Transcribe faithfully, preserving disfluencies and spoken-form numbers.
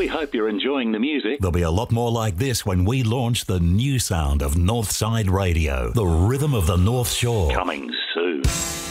We hope you're enjoying the music. There'll be a lot more like this when we launch the new sound of Northside Radio, the rhythm of the North Shore. Coming soon.